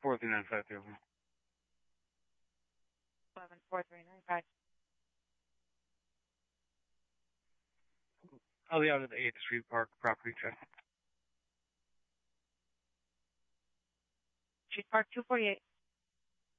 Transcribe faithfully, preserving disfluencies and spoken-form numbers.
four three nine five three one. eleven four three nine five. I'll be out at the eighth Street Park property check. Street Park two forty-eight.